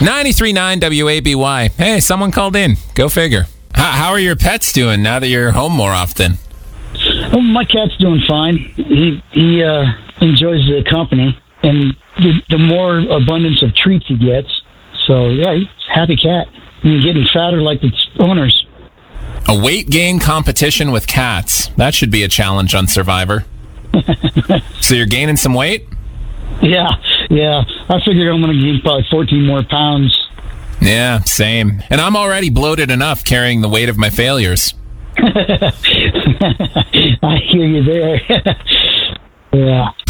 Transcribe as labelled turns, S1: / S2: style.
S1: 93.9 WABY. Hey, someone called in. Go figure. How are your pets doing now that you're home more often?
S2: Oh, my cat's doing fine. He enjoys the company and the more abundance of treats he gets. So, yeah, he's a happy cat. He's getting fatter like its owners.
S1: A weight gain competition with cats. That should be a challenge on Survivor. So you're gaining some weight?
S2: Yeah. I figured I'm going to gain probably 14 more pounds.
S1: Yeah, same. And I'm already bloated enough carrying the weight of my failures.
S2: I hear you there. Yeah.